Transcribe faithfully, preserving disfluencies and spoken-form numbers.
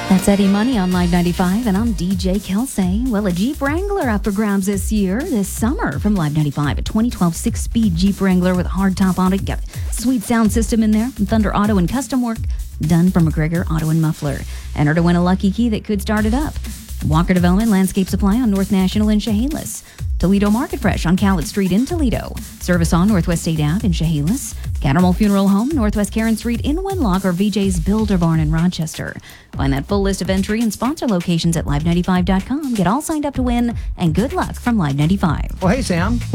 That's Eddie Money on Live ninety-five, and I'm D J Kelsey. Well, a Jeep Wrangler up for grabs this year, this summer from Live ninety-five. A twenty twelve six-speed Jeep Wrangler with a hardtop on it. Got a sweet sound system in there. Thunder Auto and custom work done from McGregor Auto and Muffler. Enter to win a lucky key that could start it up. Walker Development Landscape Supply on North National in Chehalis. Toledo Market Fresh on Cowlett Street in Toledo. Service on Northwest State Ave in Chehalis. Cattermole Funeral Home, Northwest Karen Street in Wenlock, or V J's Builder Barn in Rochester. Find that full list of entry and sponsor locations at live ninety-five dot com. Get all signed up to win, and good luck from Live ninety-five. Well, hey, Sam.